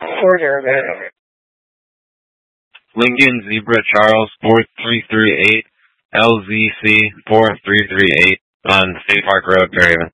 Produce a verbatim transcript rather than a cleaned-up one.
four zero, go ahead. Lincoln Zebra Charles four three three eight, L Z C four three three eight on State Park Road, Fairhaven.